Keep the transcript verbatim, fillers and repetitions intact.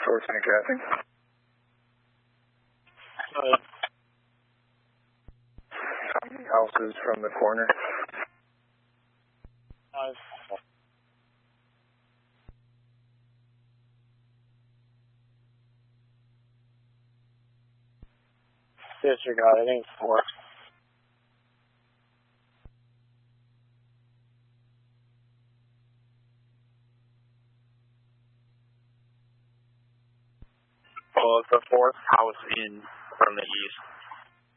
Source and casting. Uh, How many houses from the corner? five. Disregard, I think four. Well, it's the fourth house in from the east.